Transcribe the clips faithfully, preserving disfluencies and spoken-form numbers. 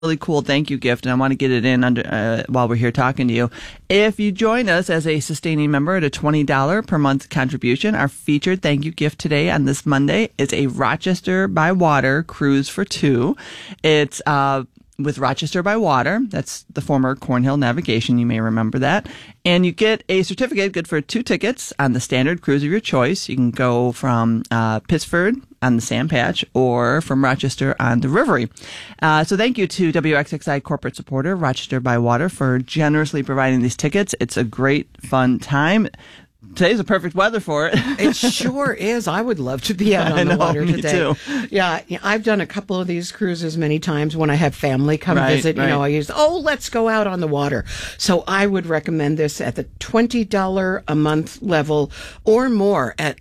really cool thank you gift, and I want to get it in under uh, while we're here talking to you. If you join us as a sustaining member at a twenty dollars per month contribution, our featured thank you gift today on this Monday is a Rochester by Water cruise for two. It's uh with Rochester by Water. That's the former Cornhill Navigation. You may remember that. And you get a certificate good for two tickets on the standard cruise of your choice. You can go from uh, Pittsford on the Sand Patch or from Rochester on the Rivery. Uh, so thank you to W X X I corporate supporter Rochester by Water for generously providing these tickets. It's a great, fun time. Today's the perfect weather for it. It sure is. I would love to be out on I know, the water me today. Too. Yeah, I've done a couple of these cruises many times when I have family come right, visit. You right. know, I use, oh, let's go out on the water. So I would recommend this at the twenty dollars a month level or more at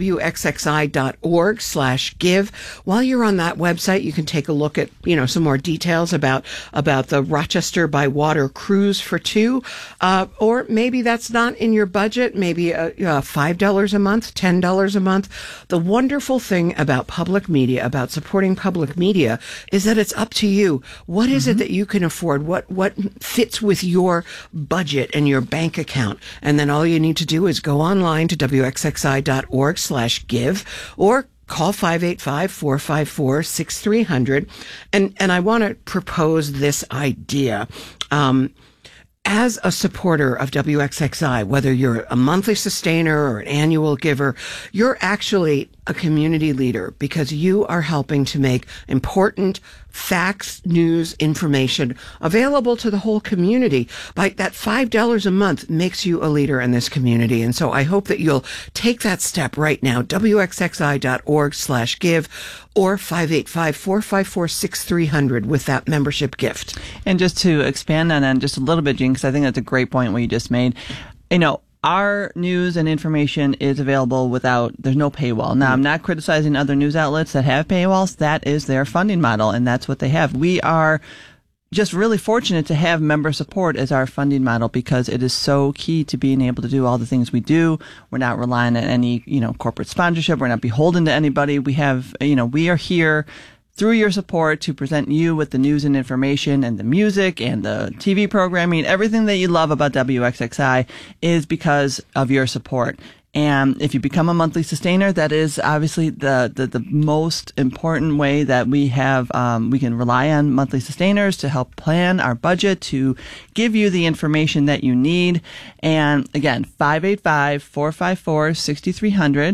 wxxi.org slash give. While you're on that website, you can take a look at, you know, some more details about, about the Rochester by Water cruise for two. Uh, or maybe that's not in your budget. Maybe uh, uh, five dollars a month, ten dollars a month. The wonderful thing about public media, about supporting public media, is that it's up to you. What is mm-hmm. it that you can afford? What, what fits with your budget and your bank account? And then all you need to do is go online to wxxi.org slash give or call five eight five, four five four, six three zero zero. And, and I want to propose this idea. Um, As a supporter of W X X I, whether you're a monthly sustainer or an annual giver, you're actually a community leader because you are helping to make important facts, news, information available to the whole community. Like that five dollars a month makes you a leader in this community. And so I hope that you'll take that step right now. wxxi.org slash give or five eight five, four five four, six three zero zero with that membership gift. And just to expand on that just a little bit, Jean, because I think that's a great point what you just made. You know, our news and information is available without, there's no paywall. Now, I'm not criticizing other news outlets that have paywalls. That is their funding model, and that's what they have. We are just really fortunate to have member support as our funding model because it is so key to being able to do all the things we do. We're not relying on any, you know, corporate sponsorship. We're not beholden to anybody. We have, you know, we are here through your support to present you with the news and information and the music and the T V programming. Everything that you love about W X X I is because of your support. And if you become a monthly sustainer, that is obviously the, the, the most important way that we have, um, we can rely on monthly sustainers to help plan our budget, to give you the information that you need. And again, five eight five, four five four, six three zero zero.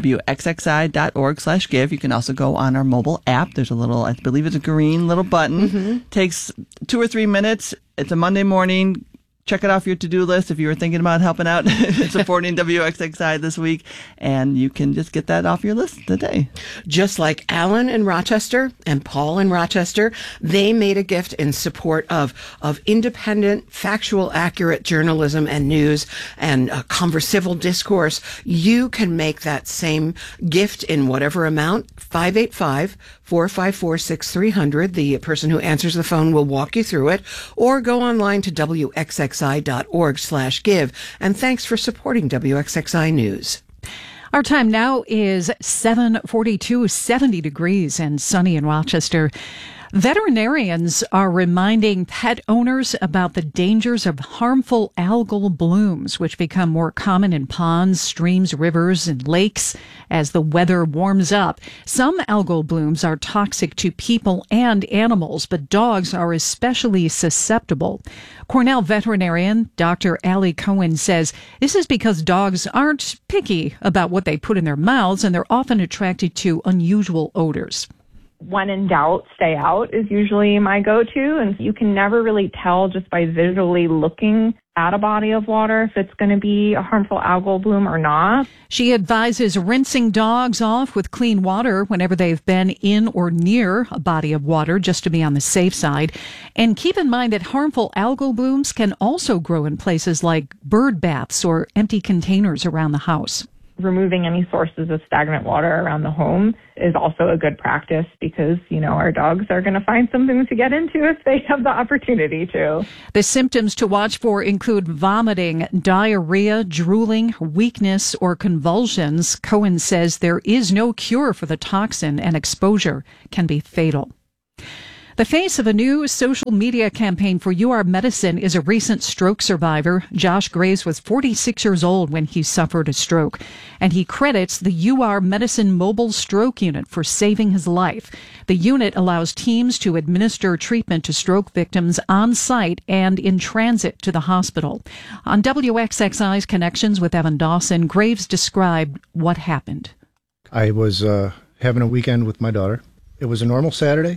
wxxi.org slash give. You can also go on our mobile app. There's a little, I believe it's a green little button. Mm-hmm. Takes two or three minutes. It's a Monday morning. Check it off your to-do list if you were thinking about helping out supporting W X X I this week, and you can just get that off your list today. Just like Alan in Rochester and Paul in Rochester, they made a gift in support of of independent, factual, accurate journalism and news and uh, conversival discourse. You can make that same gift in whatever amount. five eight five, four five four, six three zero zero. The person who answers the phone will walk you through it, or go online to wxxi.org slash give. And thanks for supporting W X X I News. Our time now is seven forty-two, seventy degrees and sunny in Rochester. Veterinarians are reminding pet owners about the dangers of harmful algal blooms, which become more common in ponds, streams, rivers, and lakes as the weather warms up. Some algal blooms are toxic to people and animals, but dogs are especially susceptible. Cornell veterinarian Doctor Allie Cohen says this is because dogs aren't picky about what they put in their mouths, and they're often attracted to unusual odors. When in doubt, stay out is usually my go-to. And you can never really tell just by visually looking at a body of water if it's going to be a harmful algal bloom or not. She advises rinsing dogs off with clean water whenever they've been in or near a body of water, just to be on the safe side. And keep in mind that harmful algal blooms can also grow in places like bird baths or empty containers around the house. Removing any sources of stagnant water around the home is also a good practice because, you know, our dogs are going to find something to get into if they have the opportunity to. The symptoms to watch for include vomiting, diarrhea, drooling, weakness, or convulsions. Cohen says there is no cure for the toxin and exposure can be fatal. The face of a new social media campaign for U R Medicine is a recent stroke survivor. Josh Graves was forty-six years old when he suffered a stroke, and he credits the U R Medicine Mobile Stroke Unit for saving his life. The unit allows teams to administer treatment to stroke victims on site and in transit to the hospital. On W X X I's Connections with Evan Dawson, Graves described what happened. I was uh, having a weekend with my daughter. It was a normal Saturday.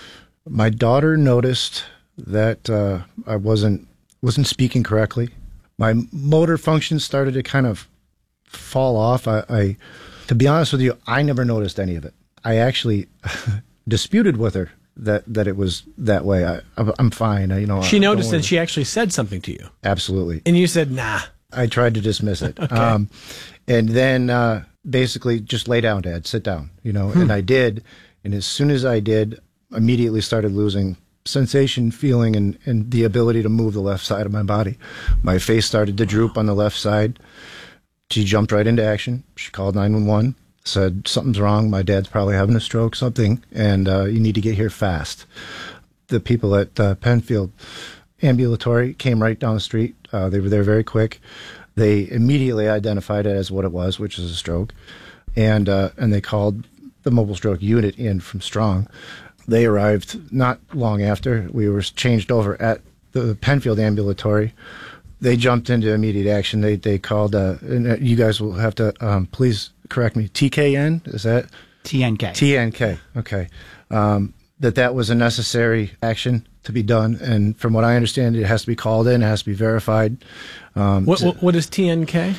My daughter noticed that uh, I wasn't wasn't speaking correctly. My motor function started to kind of fall off. I, I, to be honest with you, I never noticed any of it. I actually disputed with her that, that it was that way. I, I'm fine. I, you know. She noticed and she actually said something to you. Absolutely. And you said, nah. I tried to dismiss it. Okay. Um, and then uh, basically just lay down, Dad, sit down, you know, hmm. and I did. And as soon as I did, immediately started losing sensation, feeling, and, and the ability to move the left side of my body. My face started to droop on the left side. She jumped right into action. She called nine one one, said, something's wrong. My dad's probably having a stroke, something, and uh, you need to get here fast. The people at uh, Penfield Ambulatory came right down the street. Uh, they were there very quick. They immediately identified it as what it was, which is a stroke, and uh, and they called the mobile stroke unit in from Strong. They arrived not long after. We were changed over at the Penfield Ambulatory. They jumped into immediate action. They they called, uh, and you guys will have to um, please correct me, T K N? Is that? T N K. T N K, okay. Um, that that was a necessary action to be done. And from what I understand, it has to be called in, it has to be verified. Um, what, what, what is T N K?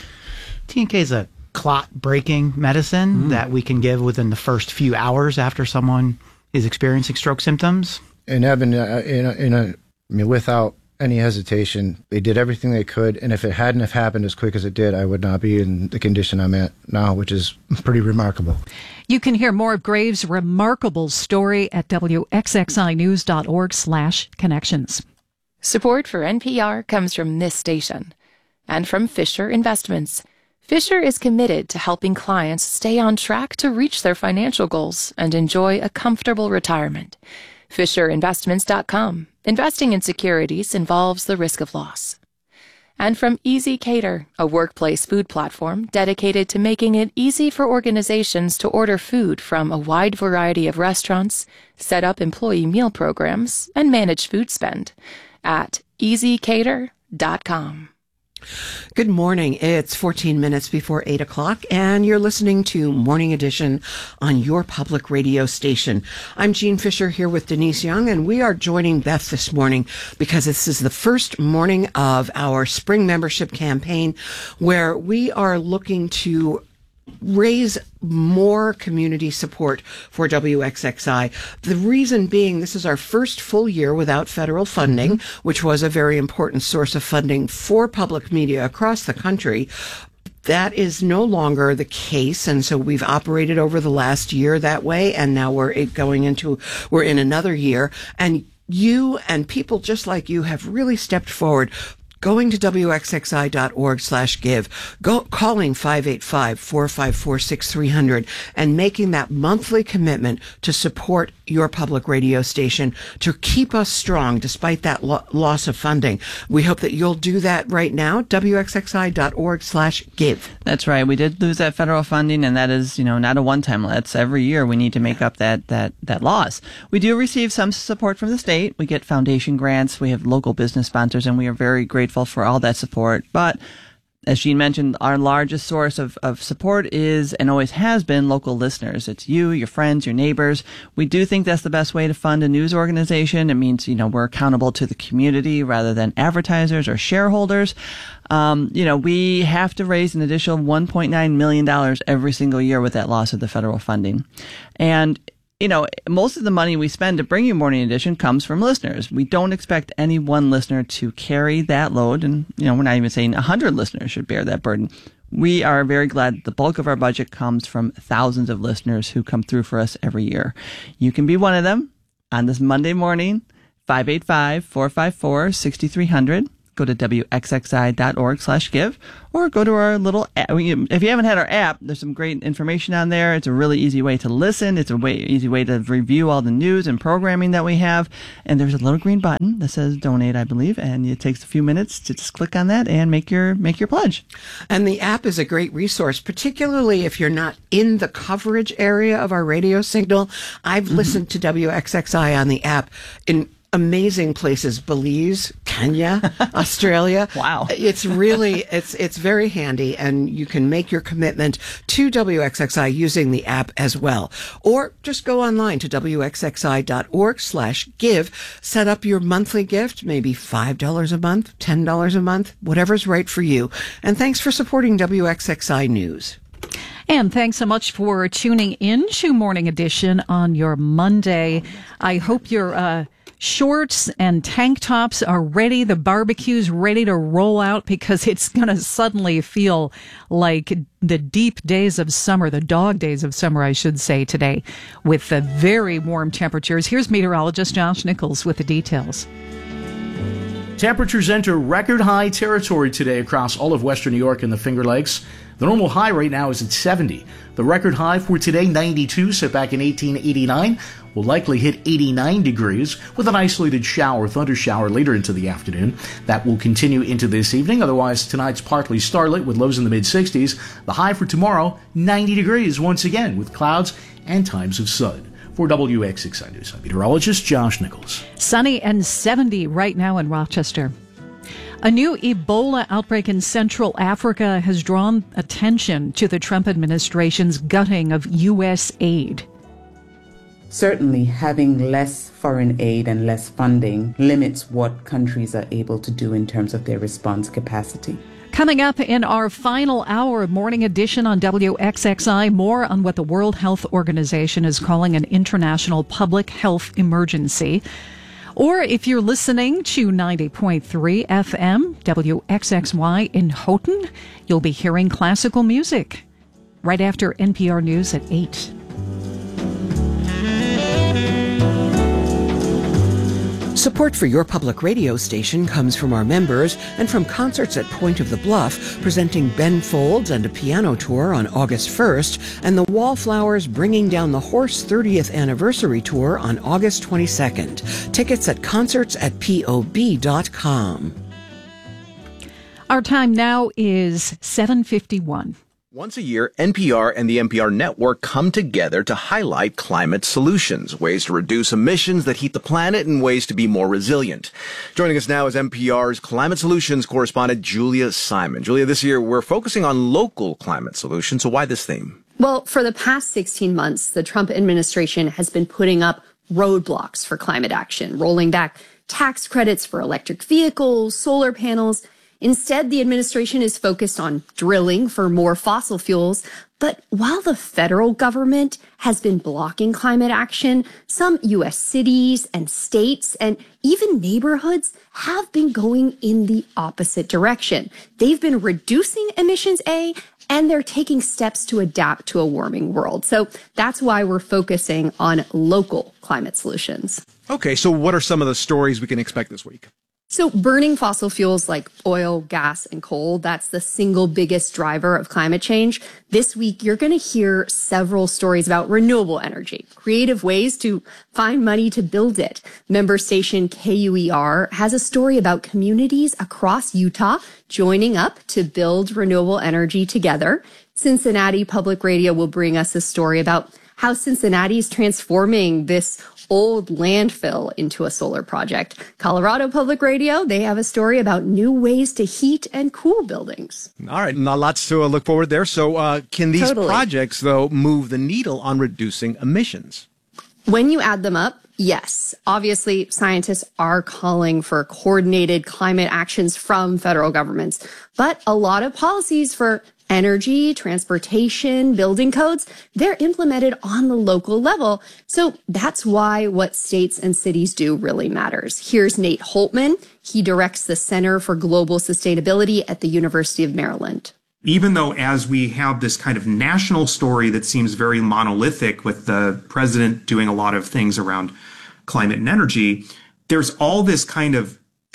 T N K is a clot-breaking medicine mm. that we can give within the first few hours after someone is experiencing stroke symptoms. And Evan, uh, in a, in a, I mean, without any hesitation, they did everything they could. And if it hadn't have happened as quick as it did, I would not be in the condition I'm at now, which is pretty remarkable. You can hear more of Graves' remarkable story at W X X I news dot org slash connections. Support for N P R comes from this station and from Fisher Investments. Fisher is committed to helping clients stay on track to reach their financial goals and enjoy a comfortable retirement. Fisher Investments dot com. Investing in securities involves the risk of loss. And from Easy Cater, a workplace food platform dedicated to making it easy for organizations to order food from a wide variety of restaurants, set up employee meal programs, and manage food spend at easy cater dot com. Good morning. It's fourteen minutes before eight o'clock, and you're listening to Morning Edition on your public radio station. I'm Jean Fisher here with Denise Young, and we are joining Beth this morning because this is the first morning of our spring membership campaign where we are looking to raise more community support for W X X I. The reason being, this is our first full year without federal funding, mm-hmm. which was a very important source of funding for public media across the country. That is no longer the case, and so we've operated over the last year that way, and now we're going into, we're in another year, and you and people just like you have really stepped forward, going to W X X I dot org slash give, go, calling five eight five, four five four, six three zero zero and making that monthly commitment to support your public radio station to keep us strong despite that lo- loss of funding. We hope that you'll do that right now, W X X I dot org slash give. That's right. We did lose that federal funding, and that is, you know, not a one-time. That's every year we need to make up that, that, that loss. We do receive some support from the state. We get foundation grants. We have local business sponsors, and we are very grateful for all that support. But as Jean mentioned, our largest source of, of support is and always has been local listeners. It's you, your friends, your neighbors. We do think that's the best way to fund a news organization. It means, you know, we're accountable to the community rather than advertisers or shareholders. Um, you know, we have to raise an additional one point nine million dollars every single year with that loss of the federal funding. And you know, most of the money we spend to bring you Morning Edition comes from listeners. We don't expect any one listener to carry that load. And, you know, we're not even saying one hundred listeners should bear that burden. We are very glad the bulk of our budget comes from thousands of listeners who come through for us every year. You can be one of them on this Monday morning, five eight five, four five four, six three zero zero. go to W X X I dot org slash give, or go to our little app. If you haven't had our app, there's some great information on there. It's a really easy way to listen. It's a way, easy way to review all the news and programming that we have. And there's a little green button that says donate, I believe, and it takes a few minutes to just click on that and make your make your pledge. And the app is a great resource, particularly if you're not in the coverage area of our radio signal. I've mm-hmm. listened to W X X I on the app in amazing places: Belize, Kenya, Australia. Wow. It's really, it's, it's very handy, and you can make your commitment to W X X I using the app as well. Or just go online to W X X I dot org slash give, set up your monthly gift, maybe five dollars a month, ten dollars a month, whatever's right for you. And thanks for supporting W X X I News. And thanks so much for tuning in to Morning Edition on your Monday. I hope you're, uh, shorts and tank tops are ready. The barbecue's ready to roll out, because it's going to suddenly feel like the deep days of summer, the dog days of summer, I should say, today, with the very warm temperatures. Here's meteorologist Josh Nichols with the details. Temperatures enter record high territory today across all of western New York and the Finger Lakes. The normal high right now is at seventy. The record high for today, ninety-two, set back in eighteen eighty-nine, will likely hit eighty-nine degrees with an isolated shower, thunder shower later into the afternoon. That will continue into this evening. Otherwise, tonight's partly starlit with lows in the mid sixties. The high for tomorrow, ninety degrees once again with clouds and times of sun. For W X X I News, I'm meteorologist Josh Nichols. Sunny and seventy right now in Rochester. A new Ebola outbreak in Central Africa has drawn attention to the Trump administration's gutting of U S aid. Certainly, having less foreign aid and less funding limits what countries are able to do in terms of their response capacity. Coming up in our final hour of Morning Edition on W X X I, more on what the World Health Organization is calling an international public health emergency. Or if you're listening to ninety point three F M, W X X Y in Houghton, you'll be hearing classical music right after N P R News at eight. Support for your public radio station comes from our members and from concerts at Point of the Bluff, presenting Ben Folds and a piano tour on August first, and the Wallflowers Bringing Down the Horse thirtieth Anniversary Tour on August twenty-second. Tickets at concerts at P O B dot com. Our time now is seven fifty-one. Once a year, N P R and the N P R network come together to highlight climate solutions, ways to reduce emissions that heat the planet and ways to be more resilient. Joining us now is N P R's climate solutions correspondent Julia Simon. Julia, this year we're focusing on local climate solutions, so why this theme? Well, for the past sixteen months, the Trump administration has been putting up roadblocks for climate action, rolling back tax credits for electric vehicles, solar panels. Instead, the administration is focused on drilling for more fossil fuels. But while the federal government has been blocking climate action, some U S cities and states and even neighborhoods have been going in the opposite direction. They've been reducing emissions, A, and they're taking steps to adapt to a warming world. So that's why we're focusing on local climate solutions. Okay, so what are some of the stories we can expect this week? So burning fossil fuels like oil, gas, and coal, that's the single biggest driver of climate change. This week, you're going to hear several stories about renewable energy, creative ways to find money to build it. Member station K U E R has a story about communities across Utah joining up to build renewable energy together. Cincinnati Public Radio will bring us a story about how Cincinnati is transforming this old landfill into a solar project. Colorado Public Radio, they have a story about new ways to heat and cool buildings. All right, not lots to uh, look forward there. So uh, can these Totally. projects, though, move the needle on reducing emissions? When you add them up, yes. Obviously, scientists are calling for coordinated climate actions from federal governments, but a lot of policies for energy, transportation, building codes, they're implemented on the local level. So that's why what states and cities do really matters. Here's Nate Holtman. He directs the Center for Global Sustainability at the University of Maryland. Even though as we have this kind of national story that seems very monolithic with the president doing a lot of things around climate and energy, there's all this kind of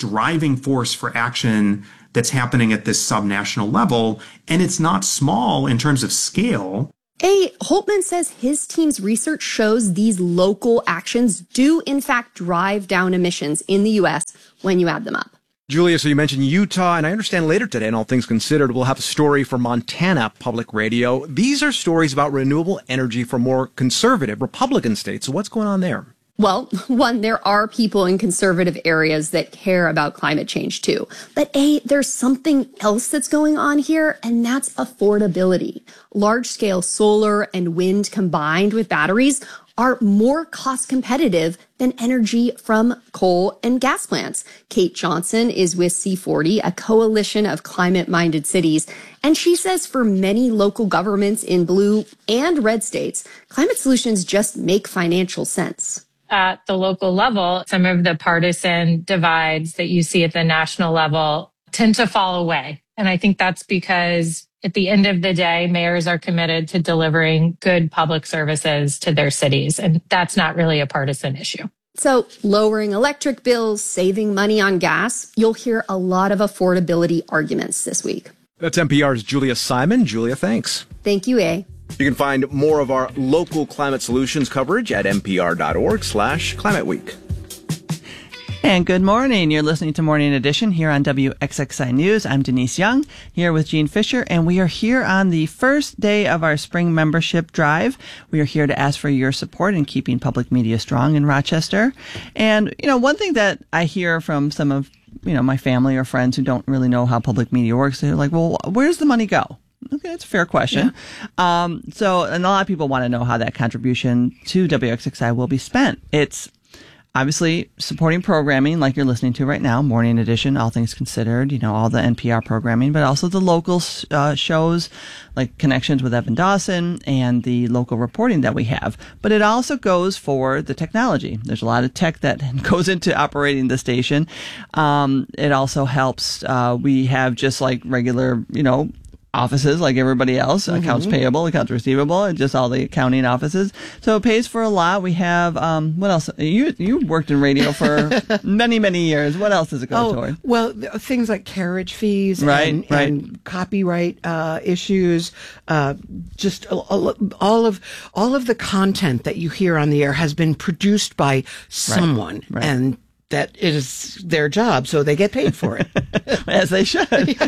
driving force for action that's happening at this subnational level. And it's not small in terms of scale. A. Holtman says his team's research shows these local actions do, in fact, drive down emissions in the U S when you add them up. Julia, so you mentioned Utah, and I understand later today, in All Things Considered, we'll have a story for Montana Public Radio. These are stories about renewable energy for more conservative Republican states. So what's going on there? Well, one, there are people in conservative areas that care about climate change too. But A, there's something else that's going on here, and that's affordability. Large-scale solar and wind combined with batteries are more cost competitive than energy from coal and gas plants. Kate Johnson is with C forty, a coalition of climate-minded cities, and she says for many local governments in blue and red states, climate solutions just make financial sense. At the local level, some of the partisan divides that you see at the national level tend to fall away. And I think that's because at the end of the day, mayors are committed to delivering good public services to their cities. And that's not really a partisan issue. So lowering electric bills, saving money on gas, you'll hear a lot of affordability arguments this week. That's N P R's Julia Simon. Julia, thanks. Thank you, A. You can find more of our local climate solutions coverage at npr.org slash climate week. And good morning. You're listening to Morning Edition here on W X X I News. I'm Denise Young here with Jean Fisher, and we are here on the first day of our spring membership drive. We are here to ask for your support in keeping public media strong in Rochester. And, you know, one thing that I hear from some of, you know, my family or friends who don't really know how public media works, they're like, well, where's the money go? Okay, that's a fair question. Yeah. Um, so, and a lot of people want to know how that contribution to W X X I will be spent. It's obviously supporting programming like you're listening to right now, Morning Edition, All Things Considered, you know, all the N P R programming, but also the local uh, shows like Connections with Evan Dawson and the local reporting that we have. But it also goes for the technology. There's a lot of tech that goes into operating the station. Um, it also helps. Uh, we have just like regular, you know, offices like everybody else, mm-hmm. accounts payable, accounts receivable, and just all the accounting offices. So it pays for a lot. We have, um, what else? You you worked in radio for many, many years. What else does it go oh, toward? Well, things like carriage fees right, and, right. and copyright uh, issues. Uh, just all of all of the content that you hear on the air has been produced by someone. Right, right. And that is their job, so they get paid for it. As they should.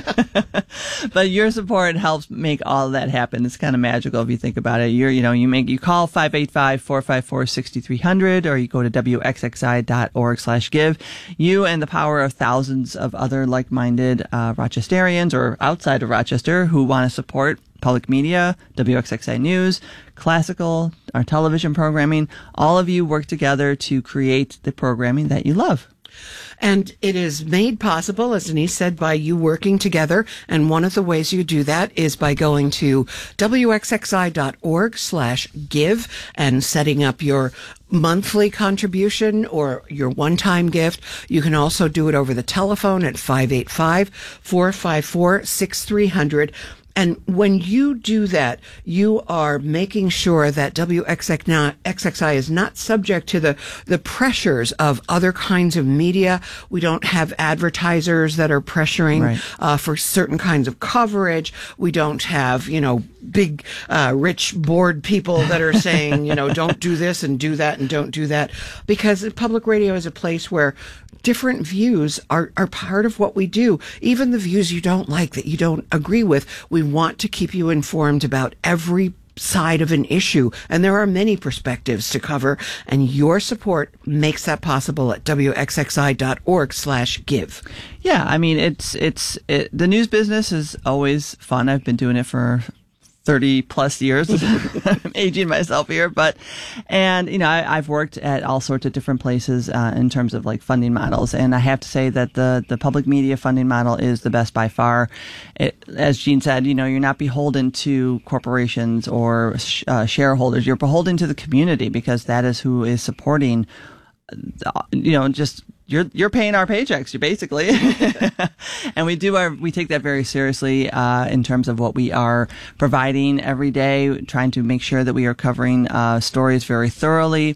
But your support helps make all of that happen. It's kind of magical if you think about it. You're, you know, you make, you call five eight five, four five four, six three zero zero, or you go to W X X I dot org slash give. You and the power of thousands of other like-minded uh, Rochesterians or outside of Rochester who want to support public media, W X X I News, classical, our television programming, all of you work together to create the programming that you love. And it is made possible, as Denise said, by you working together. And one of the ways you do that is by going to W X X I dot org slash give and setting up your monthly contribution or your one-time gift. You can also do it over the telephone at five eight five, four five four, six three zero zero. And when you do that, you are making sure that W X X I is not subject to the, the pressures of other kinds of media. We don't have advertisers that are pressuring right. uh, for certain kinds of coverage. We don't have, you know, big, uh, rich board people that are saying, you know, don't do this and do that and don't do that. Because public radio is a place where different views are, are part of what we do. Even the views you don't like, that you don't agree with, we want to keep you informed about every side of an issue. And there are many perspectives to cover, and your support makes that possible at W X X I dot org slash give. Yeah, I mean, it's, it's, it, the news business is always fun. I've been doing it for thirty plus years. I'm aging myself here, but, and, you know, I, I've worked at all sorts of different places, uh, in terms of like funding models. And I have to say that the, the public media funding model is the best by far. It, as Jean said, you know, you're not beholden to corporations or sh- uh, shareholders. You're beholden to the community because that is who is supporting, you know, just, You're you're paying our paychecks, you basically, and we do our we take that very seriously uh, in terms of what we are providing every day, trying to make sure that we are covering uh, stories very thoroughly.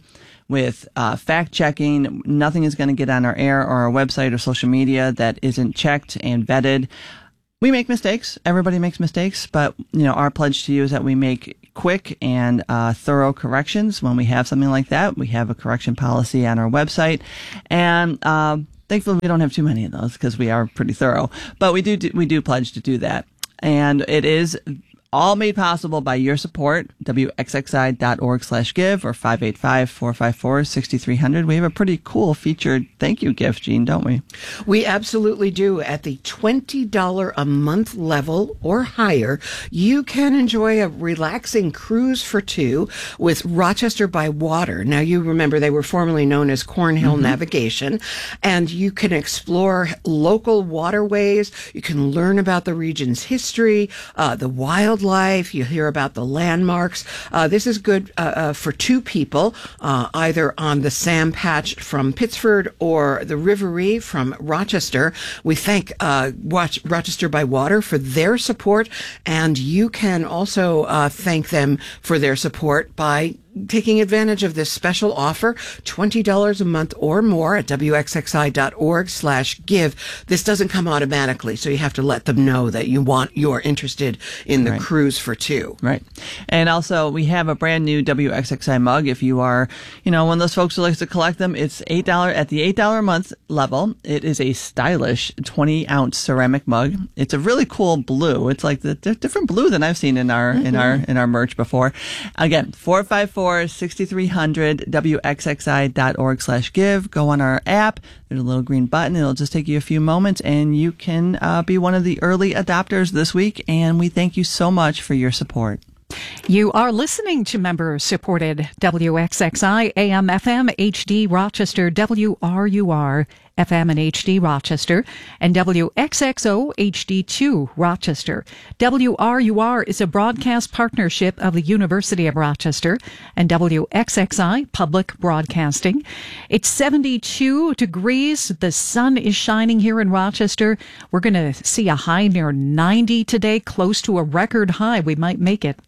with uh, fact checking. Nothing is going to get on our air or our website or social media that isn't checked and vetted. We make mistakes. Everybody makes mistakes, but you know, our pledge to you is that we make quick and uh, thorough corrections. When we have something like that, we have a correction policy on our website, and um, thankfully we don't have too many of those because we are pretty thorough. But we do, do we do pledge to do that, and it is all made possible by your support. W X X I dot org slash give or five eight five, four five four, six three zero zero. We have a pretty cool featured thank you gift, Jean, don't we? We absolutely do. At the twenty dollars a month level or higher, you can enjoy a relaxing cruise for two with Rochester by Water. Now, you remember they were formerly known as Cornhill mm-hmm. Navigation, and you can explore local waterways. You can learn about the region's history, uh, the wild life. You hear about the landmarks. Uh, this is good uh, uh, for two people, uh, either on the Sam Patch from Pittsford or the Riveree from Rochester. We thank uh, Watch Rochester by Water for their support, and you can also uh, thank them for their support by taking advantage of this special offer, twenty dollars a month or more at W X X I dot org slash give. This doesn't come automatically, so you have to let them know that you want, you're interested in the right. cruise for two. Right. And also, we have a brand new W X X I mug. If you are, you know, one of those folks who likes to collect them, it's eight dollars at the eight dollars a month level. It is a stylish twenty ounce ceramic mug. It's a really cool blue. It's like the, the different blue than I've seen in our, mm-hmm. in our, in our merch before. Again, four five four, six three zero zero, W X X I dot org slash give. Go on our app. There's a little green button. It'll just take you a few moments, and you can uh, be one of the early adopters this week. And we thank you so much for your support. You are listening to member-supported W X X I, A M F M, H D Rochester, W R U R, F M and H D Rochester, and W X X O H D two Rochester. W R U R is a broadcast partnership of the University of Rochester and W X X I Public Broadcasting. It's seventy-two degrees. The sun is shining here in Rochester. We're going to see a high near ninety today, close to a record high. We might make it.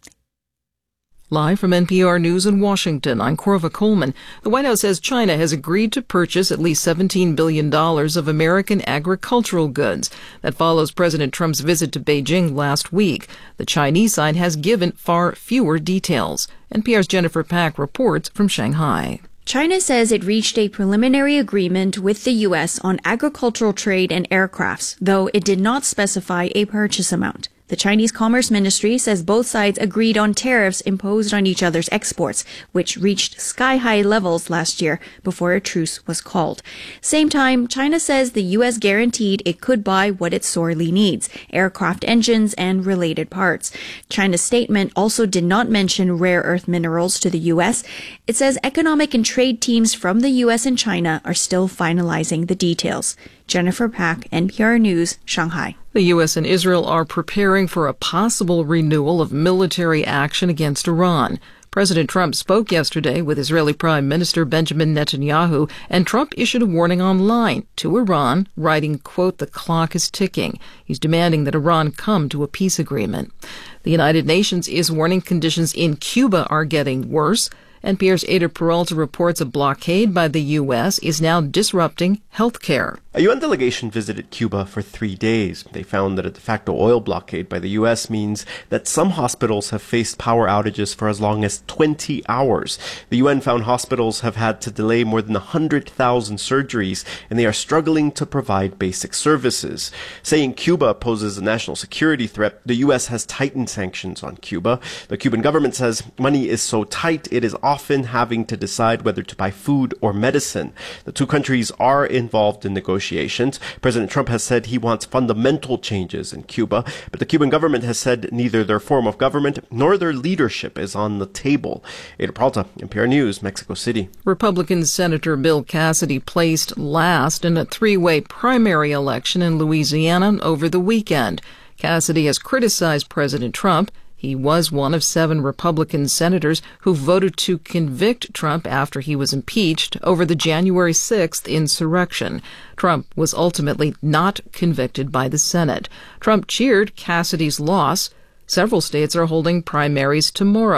Live from N P R News in Washington, I'm Corva Coleman. The White House says China has agreed to purchase at least seventeen billion dollars of American agricultural goods. That follows President Trump's visit to Beijing last week. The Chinese side has given far fewer details. N P R's Jennifer Pack reports from Shanghai. China says it reached a preliminary agreement with the U S on agricultural trade and aircrafts, though it did not specify a purchase amount. The Chinese Commerce Ministry says both sides agreed on tariffs imposed on each other's exports, which reached sky-high levels last year before a truce was called. Same time, China says the U S guaranteed it could buy what it sorely needs, aircraft engines and related parts. China's statement also did not mention rare earth minerals to the U S. It says economic and trade teams from the U S and China are still finalizing the details. Jennifer Pack, N P R News, Shanghai. The U S and Israel are preparing for a possible renewal of military action against Iran. President Trump spoke yesterday with Israeli Prime Minister Benjamin Netanyahu, and Trump issued a warning online to Iran, writing, quote, "The clock is ticking." He's demanding that Iran come to a peace agreement. The United Nations is warning conditions in Cuba are getting worse. N P R's Ada Peralta reports a blockade by the U S is now disrupting health care. A U N delegation visited Cuba for three days. They found that a de facto oil blockade by the U S means that some hospitals have faced power outages for as long as twenty hours. The U N found hospitals have had to delay more than one hundred thousand surgeries, and they are struggling to provide basic services. Saying Cuba poses a national security threat, the U S has tightened sanctions on Cuba. The Cuban government says money is so tight it is often having to decide whether to buy food or medicine. The two countries are involved in negotiations. President Trump has said he wants fundamental changes in Cuba, but the Cuban government has said neither their form of government nor their leadership is on the table. Ada Peralta, N P R News, Mexico City. Republican Senator Bill Cassidy placed last in a three-way primary election in Louisiana over the weekend. Cassidy has criticized President Trump. He was one of seven Republican senators who voted to convict Trump after he was impeached over the January sixth insurrection. Trump was ultimately not convicted by the Senate. Trump cheered Cassidy's loss. Several states are holding primaries tomorrow.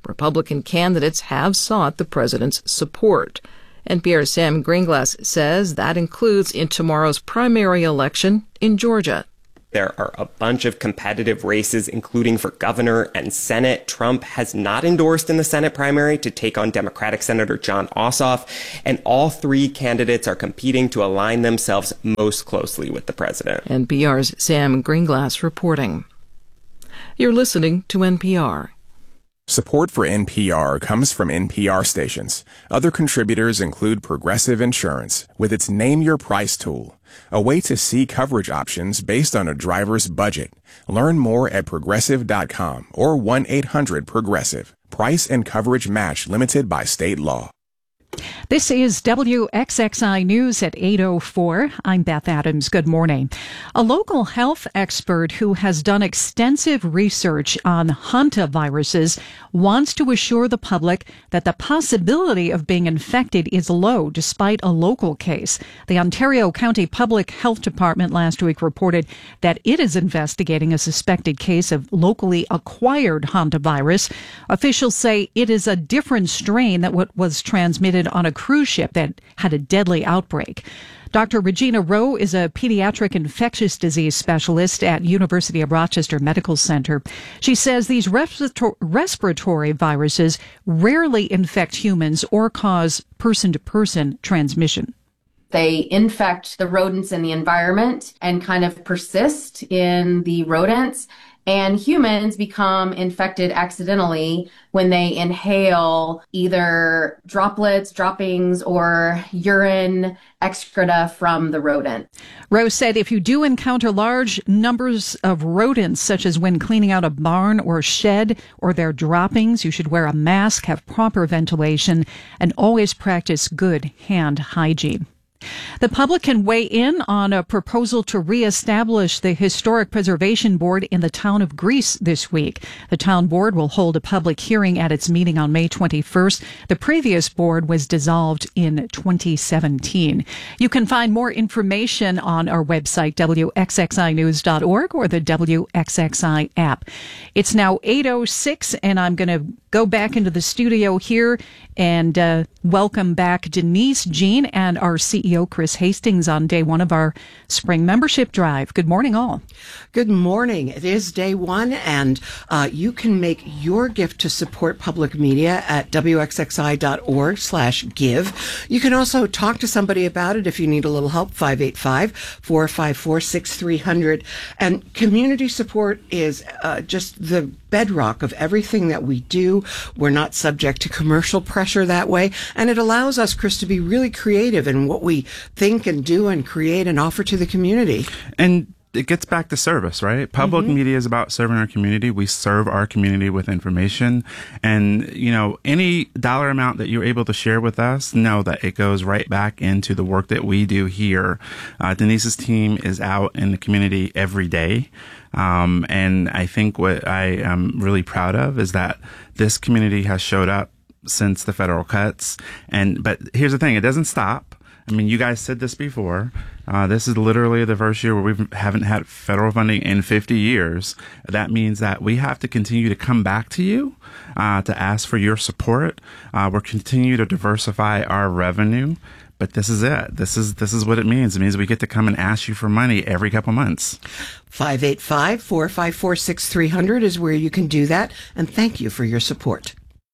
Republican candidates have sought the president's support. N P R's Sam Greenglass says that includes in tomorrow's primary election in Georgia. There are a bunch of competitive races, including for governor and Senate. Trump has not endorsed in the Senate primary to take on Democratic Senator Jon Ossoff, and all three candidates are competing to align themselves most closely with the president. N P R's Sam Greenglass reporting. You're listening to N P R. Support for N P R comes from N P R stations. Other contributors include Progressive Insurance with its Name Your Price tool, a way to see coverage options based on a driver's budget. Learn more at progressive dot com or one eight hundred progressive. Price and coverage match limited by state law. This is W X X I News at eight oh four. I'm Beth Adams. Good morning. A local health expert who has done extensive research on hantaviruses wants to assure the public that the possibility of being infected is low despite a local case. The Ontario County Public Health Department last week reported that it is investigating a suspected case of locally acquired hantavirus. Officials say it is a different strain than what was transmitted on a cruise ship that had a deadly outbreak. Doctor Regina Rowe is a pediatric infectious disease specialist at University of Rochester Medical Center. She says these respirator- respiratory viruses rarely infect humans or cause person-to-person transmission. They infect the rodents in the environment and kind of persist in the rodents. And humans become infected accidentally when they inhale either droplets, droppings, or urine excreta from the rodent. Rose said if you do encounter large numbers of rodents, such as when cleaning out a barn or shed or their droppings, you should wear a mask, have proper ventilation, and always practice good hand hygiene. The public can weigh in on a proposal to reestablish the Historic Preservation Board in the town of Greece this week. The town board will hold a public hearing at its meeting on May twenty-first. The previous board was dissolved in twenty seventeen. You can find more information on our website, W X X I news dot org, or the W X X I app. It's now eight oh six, and I'm going to go back into the studio here and uh, welcome back Denise Jean and our C E O Chris Hastings on day one of our spring membership drive. Good morning, all. Good morning. It is day one, and uh, you can make your gift to support public media at W X X I dot org slash give. You can also talk to somebody about it if you need a little help, five eight five, four five four, six three zero zero. And community support is uh, just the bedrock of everything that we do. We're not subject to commercial pressure that way, and it allows us, Chris, to be really creative in what we think and do and create and offer to the community. And it gets back to service, right? Public Mm-hmm. media is about serving our community. We serve our community with information. And, you know, any dollar amount that you're able to share with us, know that it goes right back into the work that we do here. Uh, Denise's team is out in the community every day. Um, and I think what I am really proud of is that this community has showed up since the federal cuts. And, but here's the thing, it doesn't stop. I mean, you guys said this before. Uh, this is literally the first year where we haven't had federal funding in fifty years. That means that we have to continue to come back to you uh, to ask for your support. Uh, we're continue to diversify our revenue. But this is it. This is this is what it means. It means we get to come and ask you for money every couple months. five eight five, four five four, six three zero zero is where you can do that. And thank you for your support.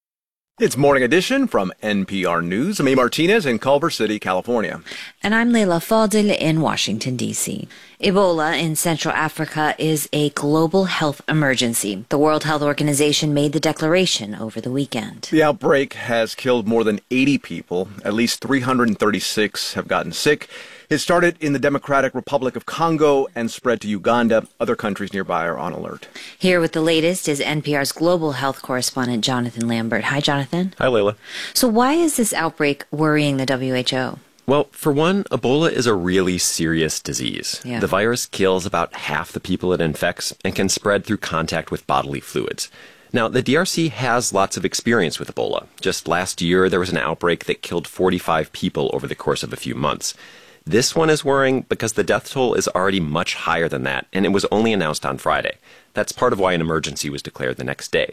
It's Morning Edition from N P R News. I'm E. Martinez in Culver City, California. And I'm Leila Fadil in Washington, D C Ebola in Central Africa is a global health emergency. The World Health Organization made the declaration over the weekend. The outbreak has killed more than eighty people. At least three hundred thirty-six have gotten sick. It started in the Democratic Republic of Congo and spread to Uganda. Other countries nearby are on alert. Here with the latest is N P R's global health correspondent, Jonathan Lambert. Hi, Jonathan. Hi, Leila. So why is this outbreak worrying the W H O? Well, for one, Ebola is a really serious disease. Yeah. The virus kills about half the people it infects and can spread through contact with bodily fluids. Now, the D R C has lots of experience with Ebola. Just last year, there was an outbreak that killed forty-five people over the course of a few months. This one is worrying because the death toll is already much higher than that, and it was only announced on Friday. That's part of why an emergency was declared the next day.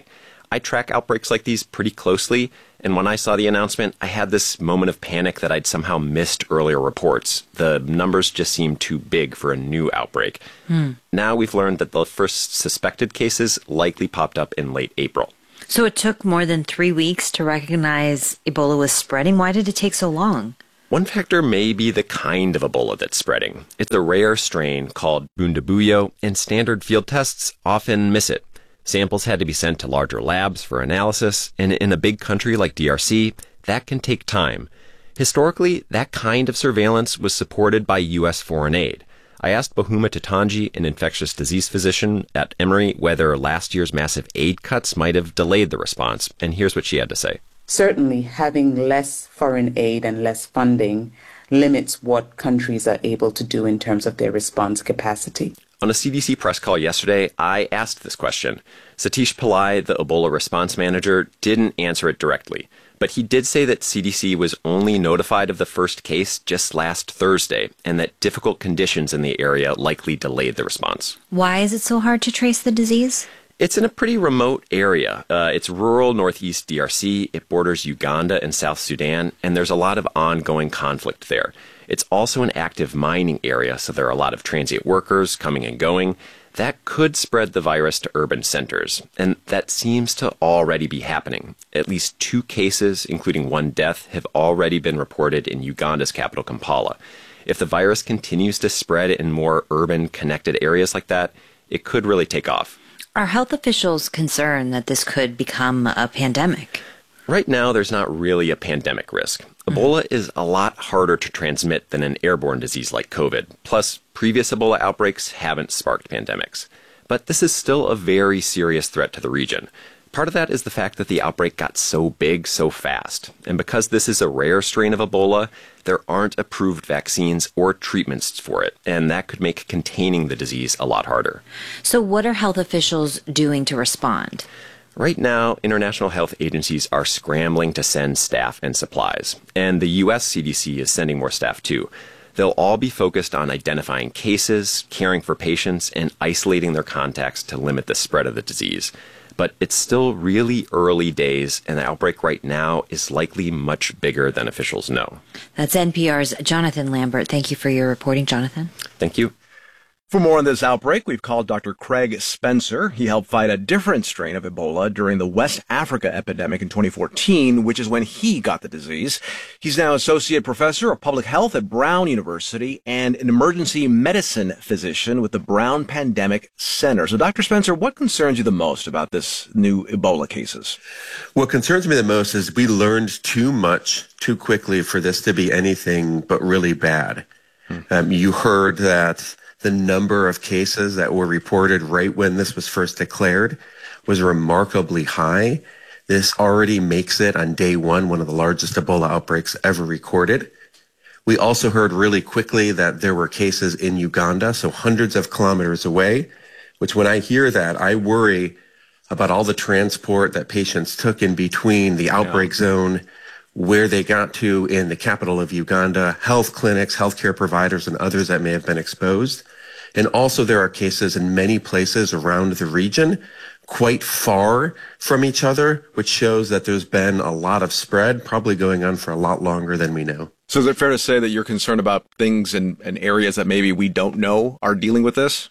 I track outbreaks like these pretty closely, and when I saw the announcement, I had this moment of panic that I'd somehow missed earlier reports. The numbers just seemed too big for a new outbreak. Hmm. Now we've learned that the first suspected cases likely popped up in late April. So it took more than three weeks to recognize Ebola was spreading. Why did it take so long? One factor may be the kind of Ebola that's spreading. It's a rare strain called Bundibugyo, and standard field tests often miss it. Samples had to be sent to larger labs for analysis, and in a big country like D R C, that can take time. Historically, that kind of surveillance was supported by U S foreign aid. I asked Bohuma Tatanji, an infectious disease physician at Emory, whether last year's massive aid cuts might have delayed the response, and here's what she had to say. Certainly, having less foreign aid and less funding limits what countries are able to do in terms of their response capacity. On a C D C press call yesterday, I asked this question. Satish Pillai, the Ebola response manager, didn't answer it directly, but he did say that C D C was only notified of the first case just last Thursday, and that difficult conditions in the area likely delayed the response. Why is it so hard to trace the disease? It's in a pretty remote area. Uh, it's rural northeast D R C. It borders Uganda and South Sudan, and there's a lot of ongoing conflict there. It's also an active mining area, so there are a lot of transient workers coming and going. That could spread the virus to urban centers, and that seems to already be happening. At least two cases, including one death, have already been reported in Uganda's capital, Kampala. If the virus continues to spread in more urban, connected areas like that, it could really take off. Are health officials concerned that this could become a pandemic? Right now, there's not really a pandemic risk. Ebola is a lot harder to transmit than an airborne disease like COVID. Plus, previous Ebola outbreaks haven't sparked pandemics. But this is still a very serious threat to the region. Part of that is the fact that the outbreak got so big so fast. And because this is a rare strain of Ebola, there aren't approved vaccines or treatments for it. And that could make containing the disease a lot harder. So what are health officials doing to respond? Right now, international health agencies are scrambling to send staff and supplies, and the U S C D C is sending more staff too. They'll all be focused on identifying cases, caring for patients, and isolating their contacts to limit the spread of the disease. But it's still really early days, and the outbreak right now is likely much bigger than officials know. That's N P R's Jonathan Lambert. Thank you for your reporting, Jonathan. Thank you. For more on this outbreak, we've called Doctor Craig Spencer. He helped fight a different strain of Ebola during the West Africa epidemic in twenty fourteen, which is when he got the disease. He's now Associate Professor of Public Health at Brown University and an emergency medicine physician with the Brown Pandemic Center. So, Doctor Spencer, what concerns you the most about this new Ebola cases? What concerns me the most is we learned too much too quickly for this to be anything but really bad. Hmm. Um, you heard that the number of cases that were reported right when this was first declared was remarkably high. This already makes it, on day one, one of the largest Ebola outbreaks ever recorded. We also heard really quickly that there were cases in Uganda, so hundreds of kilometers away, which when I hear that, I worry about all the transport that patients took in between the outbreak yeah. zone, where they got to in the capital of Uganda, health clinics, healthcare providers, and others that may have been exposed. And also there are cases in many places around the region, quite far from each other, which shows that there's been a lot of spread, probably going on for a lot longer than we know. So is it fair to say that you're concerned about things in, in areas that maybe we don't know are dealing with this?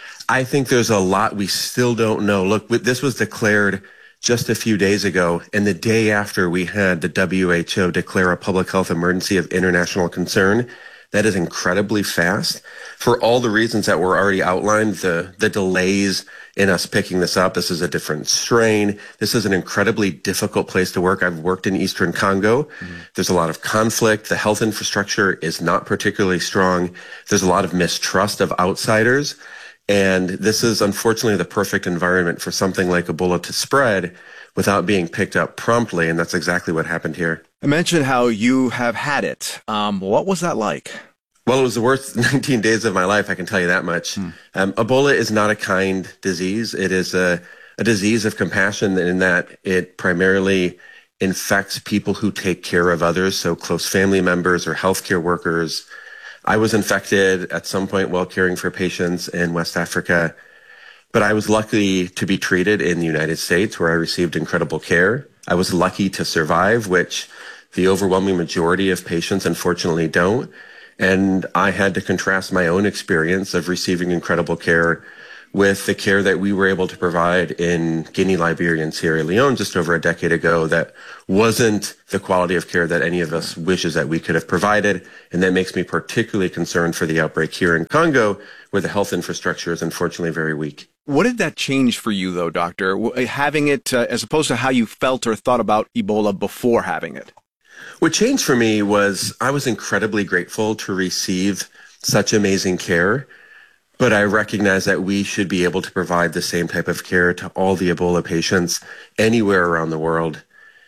I think there's a lot we still don't know. Look, this was declared just a few days ago, and the day after we had the W H O declare a public health emergency of international concern. That is incredibly fast. For all the reasons that were already outlined, the, the delays in us picking this up, this is a different strain. This is an incredibly difficult place to work. I've worked in Eastern Congo. Mm-hmm. There's a lot of conflict. The health infrastructure is not particularly strong. There's a lot of mistrust of outsiders. And this is unfortunately the perfect environment for something like Ebola to spread without being picked up promptly. And that's exactly what happened here. I mentioned how you have had it. Um, what was that like? Well, it was the worst nineteen days of my life, I can tell you that much. Hmm. Um, Ebola is not a kind disease. It is a, a disease of compassion in that it primarily infects people who take care of others, so close family members or healthcare workers. I was infected at some point while caring for patients in West Africa. But I was lucky to be treated in the United States, where I received incredible care. I was lucky to survive, which the overwhelming majority of patients unfortunately don't. And I had to contrast my own experience of receiving incredible care with the care that we were able to provide in Guinea, Liberia, and Sierra Leone just over a decade ago that wasn't the quality of care that any of us wishes that we could have provided. And that makes me particularly concerned for the outbreak here in Congo, where the health infrastructure is unfortunately very weak. What did that change for you, though, Doctor, having it uh, as opposed to how you felt or thought about Ebola before having it? What changed for me was I was incredibly grateful to receive such amazing care. But I recognize that we should be able to provide the same type of care to all the Ebola patients anywhere around the world.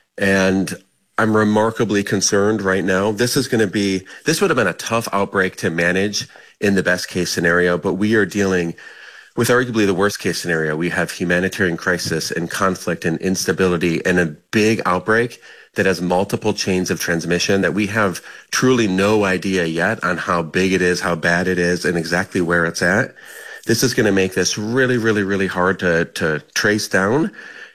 And I'm remarkably concerned right now. This is going to be, this would have been a tough outbreak to manage in the best case scenario, but we are dealing with arguably the worst case scenario. We have humanitarian crisis and conflict and instability and a big outbreak that has multiple chains of transmission that we have truly no idea yet on how big it is, how bad it is, and exactly where it's at. This is going to make this really, really, really hard to, to trace down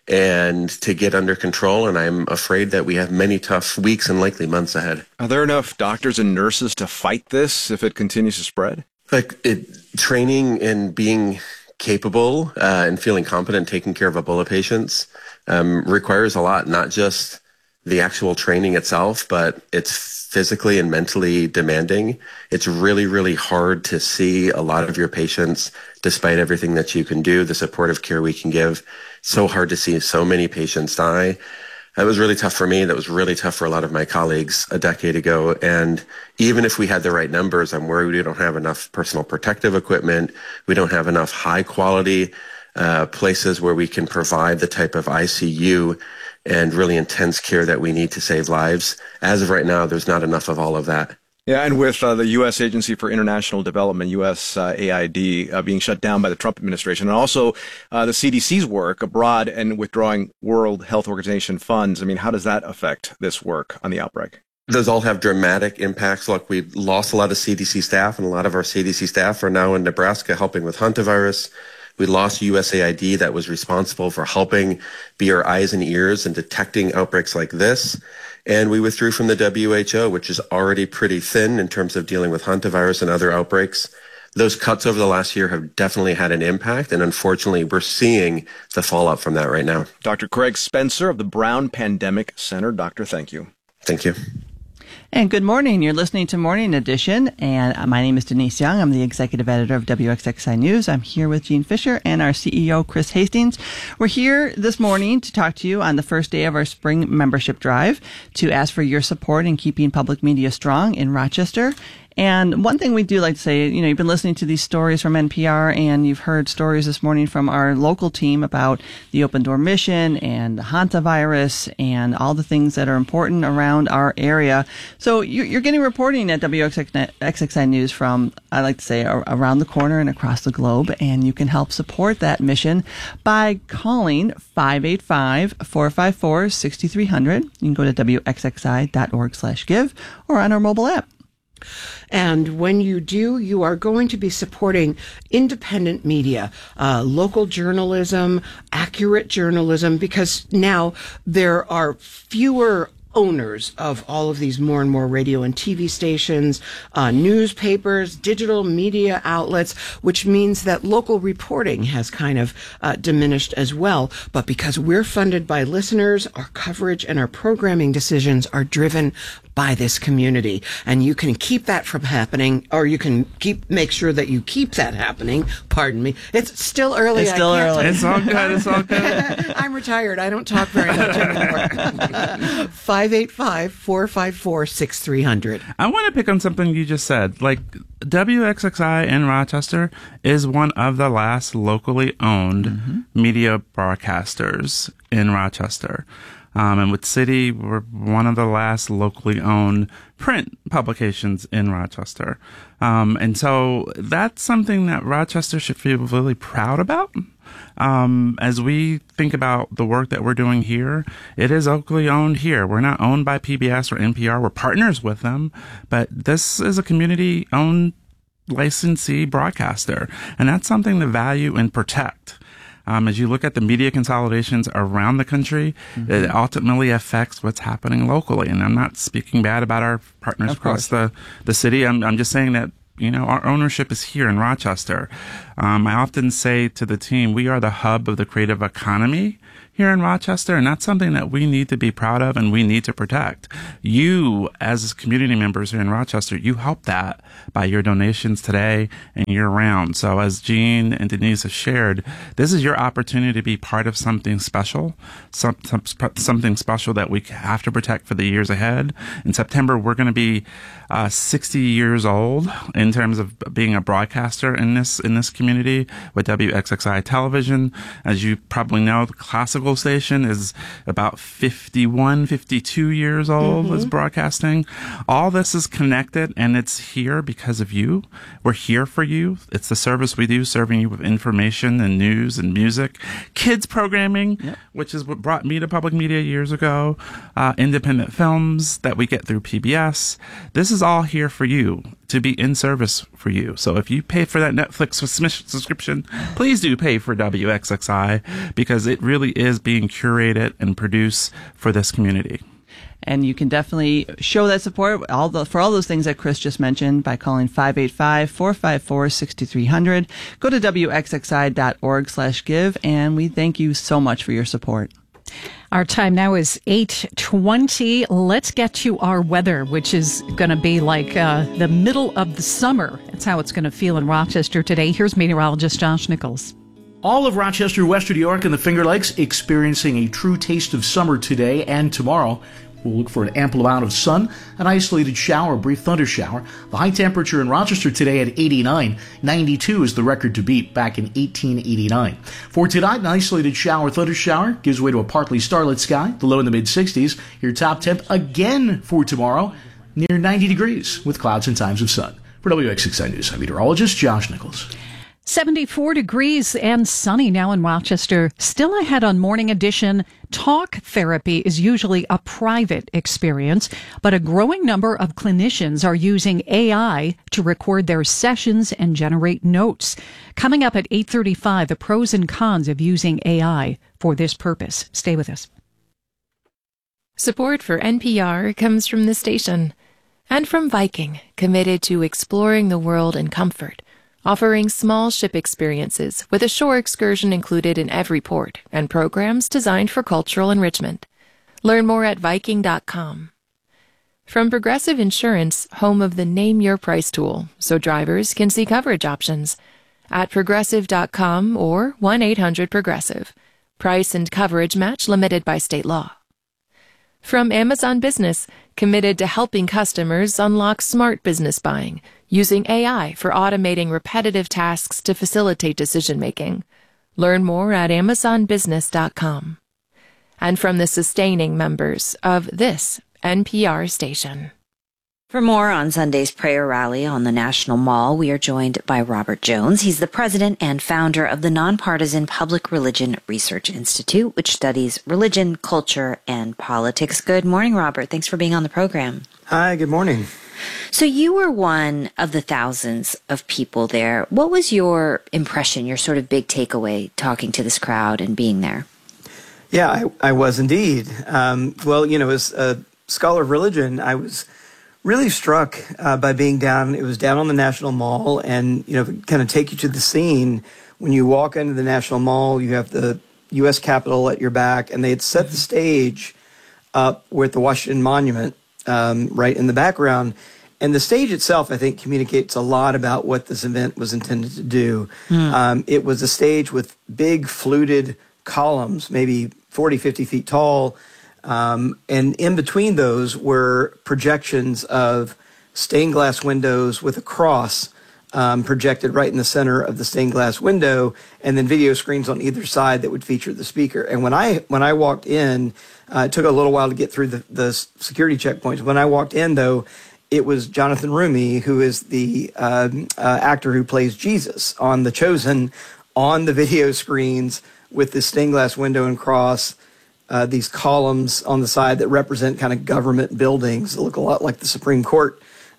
and to get under control. And I'm afraid that we have many tough weeks and likely months ahead. Are there enough doctors and nurses to fight this if it continues to spread? Like it, training and being capable uh, and feeling competent taking care of Ebola patients um, requires a lot, not just the actual training itself, but it's physically and mentally demanding. It's really, really hard to see a lot of your patients, despite everything that you can do, the supportive care we can give. So hard to see so many patients die. That was really tough for me. That was really tough for a lot of my colleagues a decade ago. And even if we had the right numbers, I'm worried we don't have enough personal protective equipment. We don't have enough high quality uh, places where we can provide the type of I C U and really intense care that we need to save lives. As of right now, there's not enough of all of that. Yeah, and with uh, the U S Agency for International Development, U S uh, A I D, uh, being shut down by the Trump administration, and also uh, the C D C's work abroad and withdrawing World Health Organization funds, I mean, how does that affect this work on the outbreak? Those all have dramatic impacts. Look, we lost a lot of C D C staff, and a lot of our C D C staff are now in Nebraska helping with hantavirus. We lost U S A I D that was responsible for helping be our eyes and ears and detecting outbreaks like this. And we withdrew from the W H O, which is already pretty thin in terms of dealing with hantavirus and other outbreaks. Those cuts over the last year have definitely had an impact, and unfortunately, we're seeing the fallout from that right now. Doctor Craig Spencer of the Brown Pandemic Center. Doctor, thank you. Thank you. And good morning. You're listening to Morning Edition, and my name is Denise Young. I'm the executive editor of W X X I News. I'm here with Gene Fisher and our C E O, Chris Hastings. We're here this morning to talk to you on the first day of our spring membership drive to ask for your support in keeping public media strong in Rochester. And one thing we do like to say, you know, you've been listening to these stories from N P R, and you've heard stories this morning from our local team about the Open Door mission and the hantavirus and all the things that are important around our area. So you're getting reporting at W X X I News from, I like to say, around the corner and across the globe, and you can help support that mission by calling five eight five, four five four, six three zero zero. You can go to W X X I dot org slash give or on our mobile app. And when you do, you are going to be supporting independent media, uh, local journalism, accurate journalism, because now there are fewer owners of all of these more and more radio and T V stations, uh, newspapers, digital media outlets, which means that local reporting has kind of uh, diminished as well. But because we're funded by listeners, our coverage and our programming decisions are driven by this community. And you can keep that from happening, or you can keep make sure that you keep that happening. Pardon me. It's still early. It's still I can't early. talk. It's all good. It's all good. I'm retired. I don't talk very much anymore. five eight five, four five four, six three zero zero. I want to pick on something you just said. Like, W X X I in Rochester is one of the last locally owned mm-hmm. media broadcasters in Rochester. Um, and with City, we're one of the last locally owned print publications in Rochester. Um, and so that's something that Rochester should feel really proud about. Um, as we think about the work that we're doing here, it is locally owned here. We're not owned by P B S or N P R. We're partners with them, but this is a community owned licensee broadcaster. And that's something to value and protect. Um, as you look at the media consolidations around the country, mm-hmm. it ultimately affects what's happening locally. And I'm not speaking bad about our partners across the, the city. I'm, I'm just saying that, you know, our ownership is here in Rochester. Um, I often say to the team, we are the hub of the creative economy here in Rochester, and that's something that we need to be proud of and we need to protect. You, as community members here in Rochester, you help that by your donations today and year round. So as Jean and Denise have shared, this is your opportunity to be part of something special, some, some, something special that we have to protect for the years ahead. In September, we're going to be uh, sixty years old in terms of being a broadcaster in this in this community with W X X I Television. As you probably know, the classical station is about fifty-one, fifty-two years old mm-hmm. as broadcasting. All this is connected, and it's here because of you. We're here for you. It's the service we do, serving you with information and news and music, kids programming, yep. which is what brought me to public media years ago, uh, independent films that we get through P B S. This is all here for you, to be in service for you. So if you pay for that Netflix subscription, please do pay for W X X I, because it really is being curated and produced for this community. And you can definitely show that support all the, for all those things that Chris just mentioned by calling five eight five, four five four, six three zero zero. Go to W X X I dot org slash give, and we thank you so much for your support. Our time now is eight twenty. Let's get to our weather, which is going to be like uh, the middle of the summer. That's how it's going to feel in Rochester today. Here's meteorologist Josh Nichols. All of Rochester, Western New York, and the Finger Lakes experiencing a true taste of summer today and tomorrow. We'll look for an ample amount of sun, an isolated shower, a brief thunder shower. The high temperature in Rochester today at eighty-nine. ninety-two is the record to beat back in eighteen eighty-nine. For tonight, an isolated shower, thunder shower gives way to a partly starlit sky, the low in the mid-sixties. Your top temp again for tomorrow, near ninety degrees with clouds and times of sun. For W X X I News, I'm meteorologist Josh Nichols. seventy-four degrees and sunny now in Rochester. Still ahead on Morning Edition. Talk therapy is usually a private experience, but a growing number of clinicians are using A I to record their sessions and generate notes. Coming up at eight thirty-five, the pros and cons of using A I for this purpose. Stay with us. Support for N P R comes from this station and from Viking, committed to exploring the world in comfort, offering small ship experiences with a shore excursion included in every port and programs designed for cultural enrichment. Learn more at Viking dot com. From Progressive Insurance, home of the Name Your Price tool, so drivers can see coverage options. At Progressive dot com or one eight hundred Progressive. Price and coverage match limited by state law. From Amazon Business, committed to helping customers unlock smart business buying, using A I for automating repetitive tasks to facilitate decision-making. Learn more at Amazon Business dot com. And from the sustaining members of this N P R station. For more on Sunday's prayer rally on the National Mall, we are joined by Robert Jones. He's the president and founder of the nonpartisan Public Religion Research Institute, which studies religion, culture, and politics. Good morning, Robert. Thanks for being on the program. Hi, good morning. So you were one of the thousands of people there. What was your impression, your sort of big takeaway talking to this crowd and being there? Yeah, I, I was indeed. Um, well, you know, as a scholar of religion, I was really struck uh, by being down. It was down on the National Mall, and, you know, kind of take you to the scene. When you walk into the National Mall, you have the U S Capitol at your back, and they had set the stage up with the Washington Monument um, right in the background. And the stage itself, I think, communicates a lot about what this event was intended to do. Mm. Um, it was a stage with big fluted columns, maybe forty, fifty feet tall. Um, and in between those were projections of stained glass windows with a cross um, projected right in the center of the stained glass window, and then video screens on either side that would feature the speaker. And when I when I walked in, uh, it took a little while to get through the, the security checkpoints. When I walked in, though, it was Jonathan Roumie, who is the um, uh, actor who plays Jesus on The Chosen, on the video screens with this stained glass window and cross. Uh, these columns on the side that represent kind of government buildings that look a lot like the Supreme Court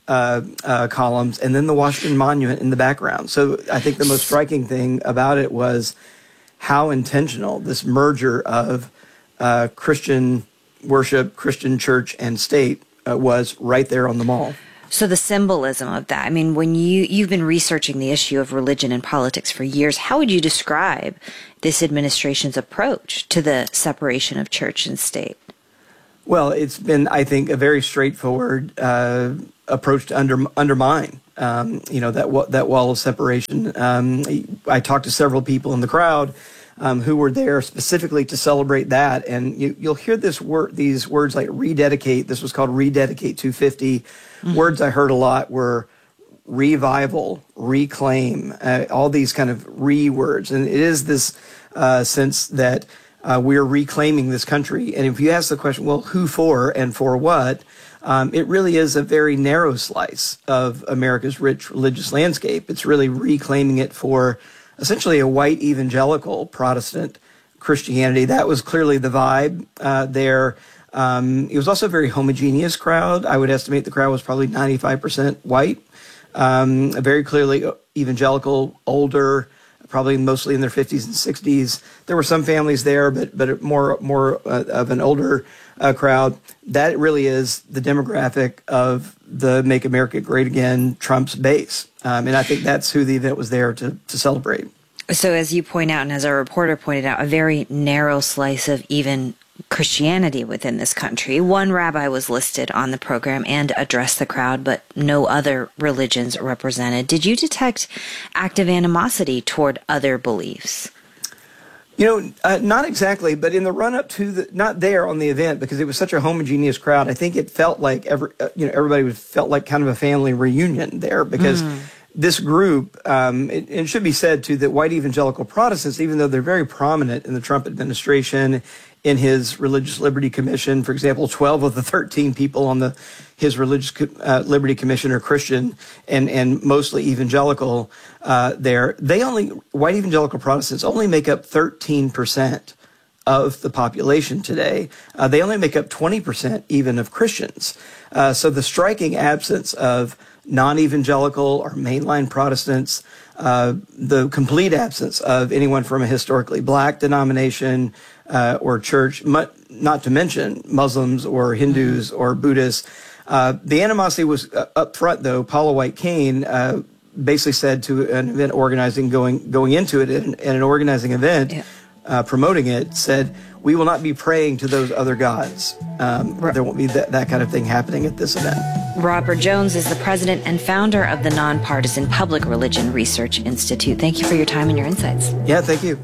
uh, uh, columns, and then the Washington Monument in the background. So I think the most striking thing about it was how intentional this merger of uh, Christian worship, Christian church, and state uh, was right there on the mall. So the symbolism of that, I mean, when you, you've been researching the issue of religion and politics for years, how would you describe this administration's approach to the separation of church and state? Well, it's been, I think, a very straightforward uh, approach to under, undermine, um, you know, that that wall of separation. Um, I talked to several people in the crowd um, who were there specifically to celebrate that, and you, you'll hear this word, these words like rededicate. This was called Rededicate two fifty. Mm-hmm. Words I heard a lot were revival, reclaim, uh, all these kind of re words, and it is this uh, sense that Uh, we're reclaiming this country. And if you ask the question, well, who for and for what, um, it really is a very narrow slice of America's rich religious landscape. It's really reclaiming it for essentially a white evangelical Protestant Christianity. That was clearly the vibe uh, there. Um, it was also a very homogeneous crowd. I would estimate the crowd was probably ninety-five percent white, um, very clearly evangelical, older, probably mostly in their fifties and sixties. There were some families there, but but more more uh, of an older uh, crowd. That really is the demographic of the Make America Great Again Trump's base. Um, and I think that's who the event was there to, to celebrate. So as you point out, and as our reporter pointed out, a very narrow slice of even Christianity within this country. One rabbi was listed on the program and addressed the crowd, but no other religions represented. Did you detect active animosity toward other beliefs? You know, uh, not exactly, but in the run-up to the, not there on the event, because it was such a homogeneous crowd, I think it felt like every, uh, you know, everybody was, felt like kind of a family reunion there, because mm. this group, um, it, it should be said too that white evangelical Protestants, even though they're very prominent in the Trump administration, in his Religious Liberty Commission, for example, twelve of the thirteen people on the his Religious uh, Liberty Commission are Christian and, and mostly evangelical uh, there. They only, white evangelical Protestants only make up thirteen percent of the population today. Uh, they only make up twenty percent even of Christians. Uh, so the striking absence of non-evangelical or mainline Protestants, uh, the complete absence of anyone from a historically black denomination, Uh, or church, not to mention Muslims or Hindus or Buddhists. Uh, the animosity was uh, up front, though. Paula White-Cain uh, basically said to an event organizing, going going into it, and an organizing event, yeah. uh, promoting it, said, "We will not be praying to those other gods." Um, right. There won't be that, that kind of thing happening at this event. Robert Jones is the president and founder of the Nonpartisan Public Religion Research Institute. Thank you for your time and your insights. Yeah, thank you.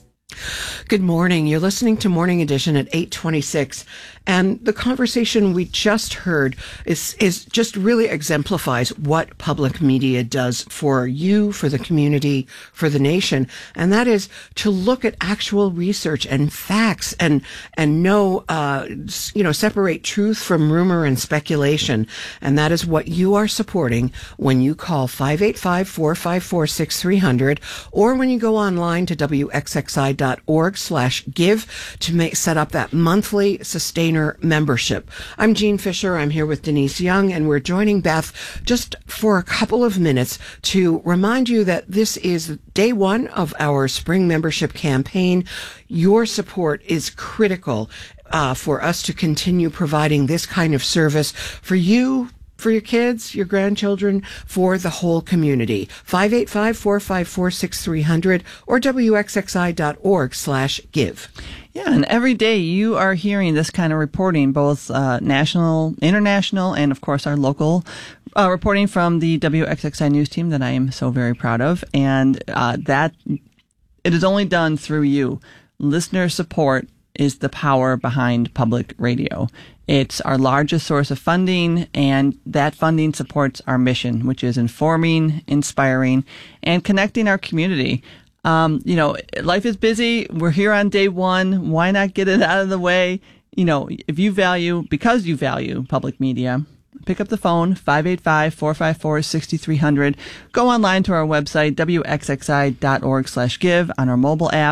Good morning. You're listening to Morning Edition at eight twenty-six. And the conversation we just heard is, is just really exemplifies what public media does for you, for the community, for the nation. And that is to look at actual research and facts and, and know, uh, you know, separate truth from rumor and speculation. And that is what you are supporting when you call five eight five, four five four, six three zero zero or when you go online to W X X I dot org slash give to make, set up that monthly sustainer membership. I'm Jean Fisher. I'm here with Denise Young, and we're joining Beth just for a couple of minutes to remind you that this is day one of our spring membership campaign. Your support is critical uh, for us to continue providing this kind of service for you, for your kids, your grandchildren, for the whole community. five eight five, four five four, six three zero zero or W X X I dot org slash give. Yeah, and every day you are hearing this kind of reporting, both uh, national, international, and of course our local uh, reporting from the W X X I News team that I am so very proud of. And uh, that it is only done through you. Listener support is the power behind public radio. It's our largest source of funding, and that funding supports our mission, which is informing, inspiring, and connecting our community. Um, you know, life is busy. We're here on day one. Why not get it out of the way? You know, if you value, because you value public media, pick up the phone, five eight five, four five four, six three zero zero. Go online to our website, W X X I dot org slash give, on our mobile app.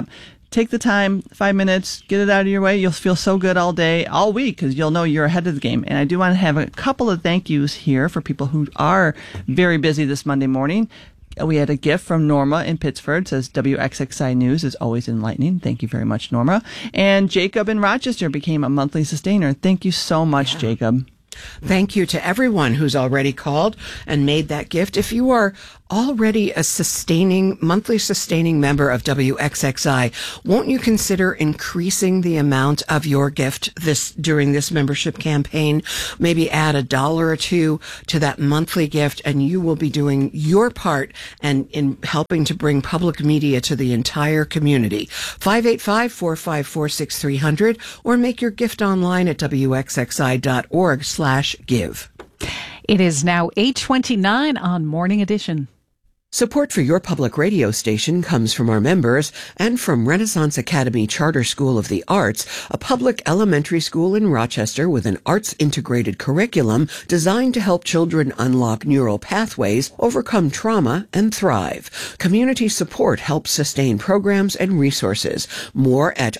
take the time, five minutes, get it out of your way. You'll feel so good all day, all week, because you'll know you're ahead of the game. And I do want to have a couple of thank yous here for people who are very busy this Monday morning. We had a gift from Norma in Pittsford. It says W X X I News is always enlightening. Thank you very much, Norma. And Jacob in Rochester became a monthly sustainer. Thank you so much, yeah. Jacob. Thank you to everyone who's already called and made that gift. If you are already a sustaining, monthly sustaining member of W X X I, won't you consider increasing the amount of your gift this during this membership campaign? Maybe add a dollar or two to that monthly gift, and you will be doing your part and in helping to bring public media to the entire community. five eight five, four five four, six three zero zero or make your gift online at W X X I dot org slash give. It is now eight twenty-nine on Morning Edition. Support for your public radio station comes from our members and from Renaissance Academy Charter School of the Arts, a public elementary school in Rochester with an arts-integrated curriculum designed to help children unlock neural pathways, overcome trauma, and thrive. Community support helps sustain programs and resources. More at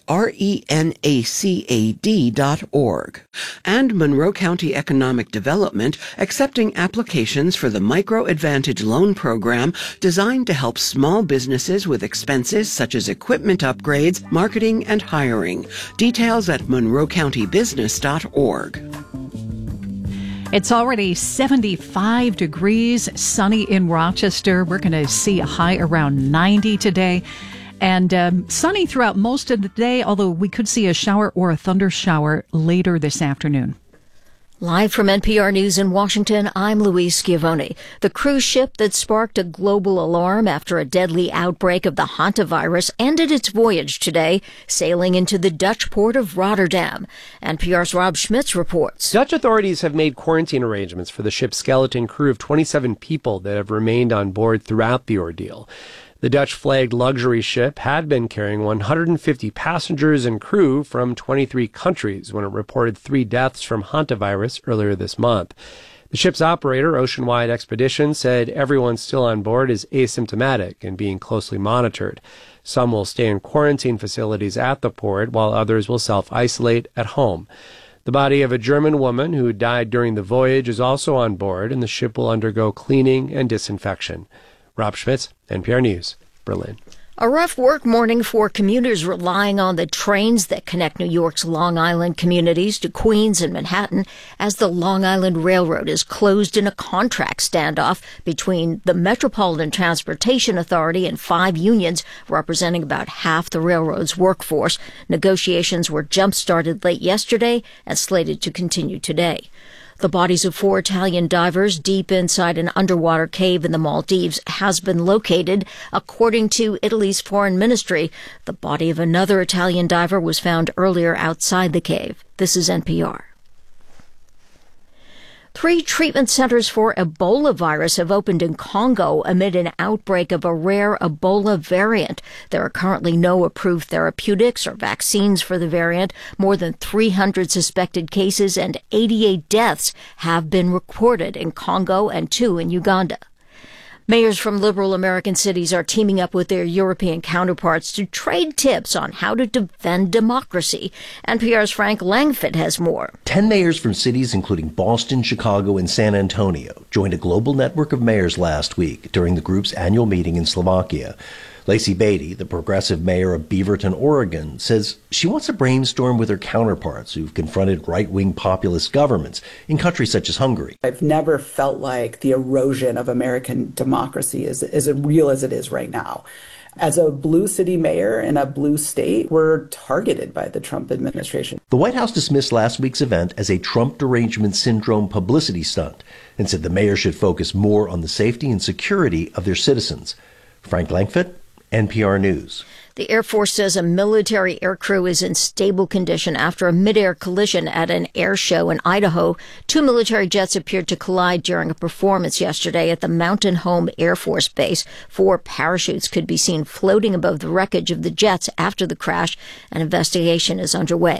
renacad dot org. And Monroe County Economic Development accepting applications for the Micro Advantage Loan Program designed to help small businesses with expenses such as equipment upgrades, marketing, and hiring. Details at monroe county business dot org. It's already seventy-five degrees, sunny in Rochester. We're going to see a high around ninety today. And um, sunny throughout most of the day, although we could see a shower or a thunder shower later this afternoon. Live from N P R News in Washington, I'm Louise Schiavone. The cruise ship that sparked a global alarm after a deadly outbreak of the hantavirus ended its voyage today, sailing into the Dutch port of Rotterdam. N P R's Rob Schmitz reports. Dutch authorities have made quarantine arrangements for the ship's skeleton crew of twenty-seven people that have remained on board throughout the ordeal. The Dutch-flagged luxury ship had been carrying one hundred fifty passengers and crew from twenty-three countries when it reported three deaths from hantavirus earlier this month. The ship's operator, Oceanwide Expedition, said everyone still on board is asymptomatic and being closely monitored. Some will stay in quarantine facilities at the port, while others will self-isolate at home. The body of a German woman who died during the voyage is also on board, and the ship will undergo cleaning and disinfection. Rob Schmitz, N P R News, Berlin. A rough work morning for commuters relying on the trains that connect New York's Long Island communities to Queens and Manhattan as the Long Island Railroad is closed in a contract standoff between the Metropolitan Transportation Authority and five unions representing about half the railroad's workforce. Negotiations were jump-started late yesterday and slated to continue today. The bodies of four Italian divers deep inside an underwater cave in the Maldives has been located. According to Italy's foreign ministry, the body of another Italian diver was found earlier outside the cave. This is N P R. Three treatment centers for Ebola virus have opened in Congo amid an outbreak of a rare Ebola variant. There are currently no approved therapeutics or vaccines for the variant. More than three hundred suspected cases and eighty-eight deaths have been reported in Congo and two in Uganda. Mayors from liberal American cities are teaming up with their European counterparts to trade tips on how to defend democracy. N P R's Frank Langfitt has more. Ten mayors from cities including Boston, Chicago, and San Antonio joined a global network of mayors last week during the group's annual meeting in Slovakia. Lacey Beatty, the progressive mayor of Beaverton, Oregon, says she wants to brainstorm with her counterparts who've confronted right-wing populist governments in countries such as Hungary. I've never felt like the erosion of American democracy is, is as real as it is right now. As a blue city mayor in a blue state, we're targeted by the Trump administration. The White House dismissed last week's event as a Trump derangement syndrome publicity stunt and said the mayor should focus more on the safety and security of their citizens. Frank Langfitt, N P R News. The Air Force says a military aircrew is in stable condition after a mid-air collision at an air show in Idaho. Two military jets appeared to collide during a performance yesterday at the Mountain Home Air Force Base. Four parachutes could be seen floating above the wreckage of the jets after the crash. An investigation is underway.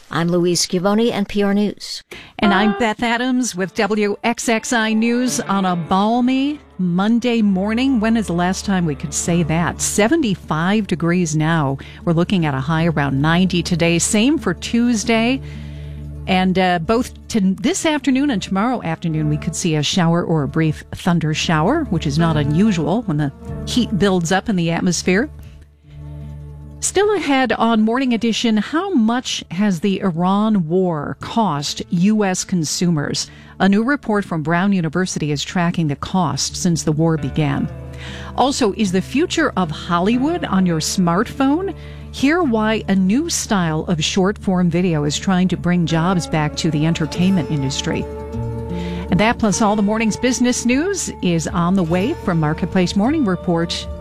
I'm Louise Scavone, N P R News. And I'm Beth Adams with W X X I News on a balmy Monday morning. When is the last time we could say that? seventy-five degrees now. We're looking at a high around ninety today. Same for Tuesday. And uh, both to this afternoon and tomorrow afternoon, we could see a shower or a brief thunder shower, which is not unusual when the heat builds up in the atmosphere. Still ahead on Morning Edition, how much has the Iran war cost U S consumers? A new report from Brown University is tracking the cost since the war began. Also, is the future of Hollywood on your smartphone? Hear why a new style of short-form video is trying to bring jobs back to the entertainment industry. And that plus all the morning's business news is on the way from Marketplace Morning Report